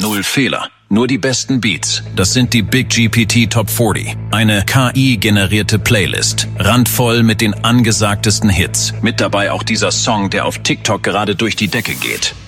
Null Fehler. Nur die besten Beats. Das sind die Big GPT Top 40. Eine KI-generierte Playlist. Randvoll mit den angesagtesten Hits. Mit dabei auch dieser Song, der auf TikTok gerade durch die Decke geht.